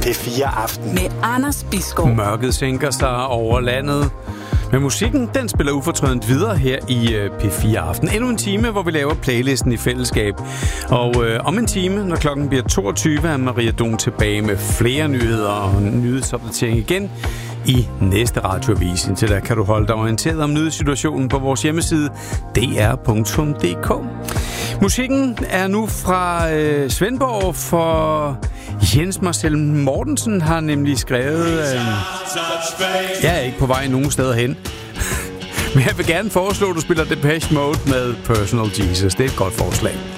P4 Aften. Med Anders Bisgaard. Mørket sænker sig over landet. Men musikken, den spiller ufortrødent videre her i P4 Aften. Endnu en time, hvor vi laver playlisten i fællesskab. Og om en time, når klokken bliver 22, er Maria Don tilbage med flere nyheder og nyhedsopdatering igen i næste radioavis. Indtil da kan du holde dig orienteret om nyhedssituationen på vores hjemmeside dr.dk. Musikken er nu fra Svendborg, for Jens Marcel Mortensen har nemlig skrevet... jeg er ikke på vej nogen steder hen. Men jeg vil gerne foreslå, at du spiller Depeche Mode med Personal Jesus. Det er et godt forslag.